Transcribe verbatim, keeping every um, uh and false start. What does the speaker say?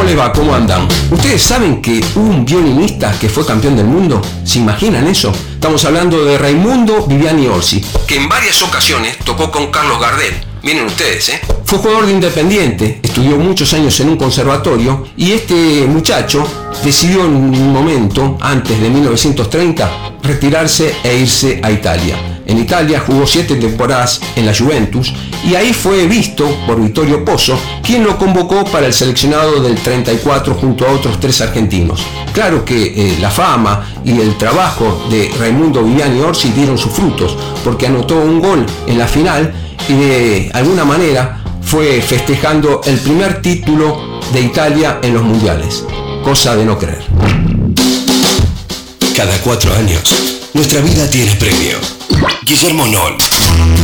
les va? ¿Cómo andan? ¿Ustedes saben que hubo un violinista que fue campeón del mundo? ¿Se imaginan eso? Estamos hablando de Raimundo Viviani Orsi, que en varias ocasiones tocó con Carlos Gardel. Miren ustedes, ¿eh? Fue jugador de Independiente, estudió muchos años en un conservatorio y este muchacho decidió en un momento, antes de mil novecientos treinta, retirarse e irse a Italia. En Italia jugó siete temporadas en la Juventus y ahí fue visto por Vittorio Pozzo, quien lo convocó para el seleccionado del treinta y cuatro junto a otros tres argentinos. Claro que eh, la fama y el trabajo de Raimundo Viviani Orsi dieron sus frutos, porque anotó un gol en la final y de alguna manera fue festejando el primer título de Italia en los mundiales. Cosa de no creer. Cada cuatro años, nuestra vida tiene premio. Guillermo Noll.